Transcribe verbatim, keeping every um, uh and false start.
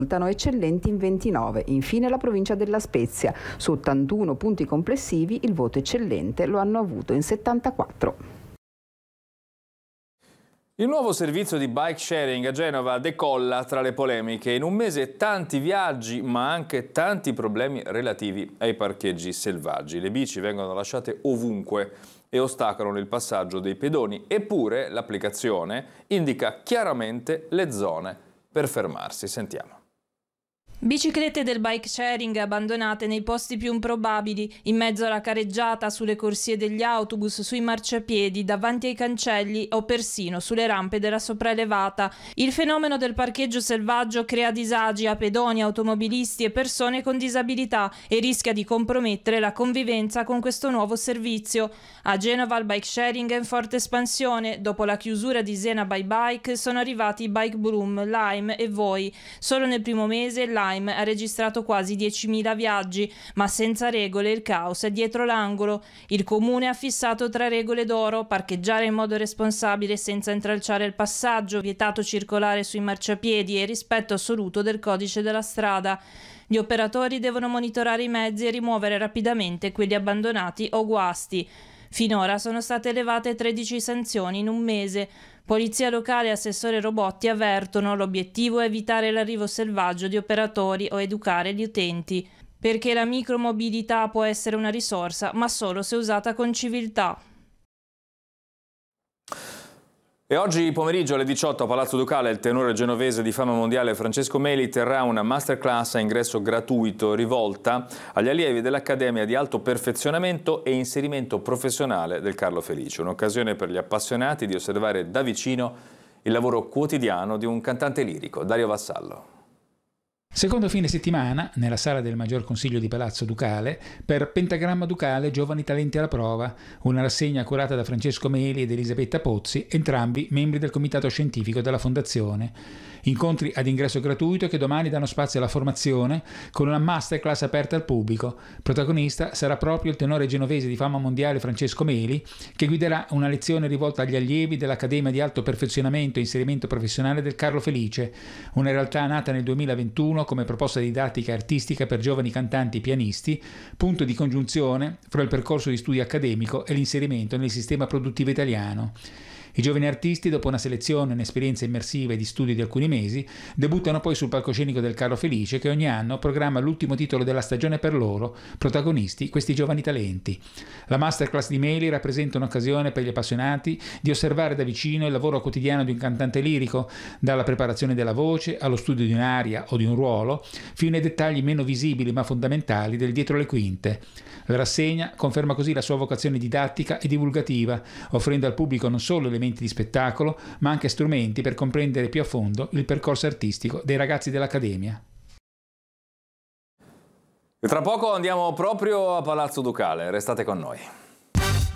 eccellenti in ventinove. Infine la provincia della Spezia. Su ottantuno punti complessivi il voto eccellente lo hanno avuto in settantaquattro. Il nuovo servizio di bike sharing a Genova decolla tra le polemiche. In un mese tanti viaggi, ma anche tanti problemi relativi ai parcheggi selvaggi. Le bici vengono lasciate ovunque e ostacolano il passaggio dei pedoni. Eppure l'applicazione indica chiaramente le zone per fermarsi. Sentiamo. Biciclette del bike sharing abbandonate nei posti più improbabili, in mezzo alla careggiata, sulle corsie degli autobus, sui marciapiedi, davanti ai cancelli o persino sulle rampe della sopraelevata. Il fenomeno del parcheggio selvaggio crea disagi a pedoni, automobilisti e persone con disabilità e rischia di compromettere la convivenza con questo nuovo servizio. A Genova il bike sharing è in forte espansione. Dopo la chiusura di Sena by Bike sono arrivati i Bike Broom, Lime e Voi. Solo nel primo mese Lime ha registrato quasi diecimila viaggi, ma senza regole il caos è dietro l'angolo. Il comune ha fissato tre regole d'oro: parcheggiare in modo responsabile senza intralciare il passaggio, vietato circolare sui marciapiedi e rispetto assoluto del codice della strada. Gli operatori devono monitorare i mezzi e rimuovere rapidamente quelli abbandonati o guasti. Finora sono state elevate tredici sanzioni in un mese. Polizia locale e assessore Robotti avvertono: l'obiettivo è evitare l'arrivo selvaggio di operatori o educare gli utenti, perché la micromobilità può essere una risorsa, ma solo se usata con civiltà. E oggi pomeriggio alle diciotto a Palazzo Ducale il tenore genovese di fama mondiale Francesco Meli terrà una masterclass a ingresso gratuito rivolta agli allievi dell'Accademia di Alto Perfezionamento e Inserimento Professionale del Carlo Felice, un'occasione per gli appassionati di osservare da vicino il lavoro quotidiano di un cantante lirico. Dario Vassallo. Secondo fine settimana, nella sala del Maggior Consiglio di Palazzo Ducale, per Pentagramma Ducale Giovani Talenti alla Prova, una rassegna curata da Francesco Meli ed Elisabetta Pozzi, entrambi membri del comitato scientifico della Fondazione. Incontri ad ingresso gratuito che domani danno spazio alla formazione con una masterclass aperta al pubblico. Protagonista sarà proprio il tenore genovese di fama mondiale Francesco Meli, che guiderà una lezione rivolta agli allievi dell'Accademia di Alto Perfezionamento e Inserimento Professionale del Carlo Felice, una realtà nata nel duemilaventuno come proposta didattica e artistica per giovani cantanti e pianisti, punto di congiunzione fra il percorso di studio accademico e l'inserimento nel sistema produttivo italiano. I giovani artisti, dopo una selezione e un'esperienza immersiva e di studio di alcuni mesi, debuttano poi sul palcoscenico del Carlo Felice, che ogni anno programma l'ultimo titolo della stagione per loro, protagonisti questi giovani talenti. La masterclass di Meli rappresenta un'occasione per gli appassionati di osservare da vicino il lavoro quotidiano di un cantante lirico, dalla preparazione della voce allo studio di un'aria o di un ruolo, fino ai dettagli meno visibili ma fondamentali del dietro le quinte. La rassegna conferma così la sua vocazione didattica e divulgativa, offrendo al pubblico non solo elementi di spettacolo, ma anche strumenti per comprendere più a fondo il percorso artistico dei ragazzi dell'Accademia. E tra poco andiamo proprio a Palazzo Ducale, restate con noi.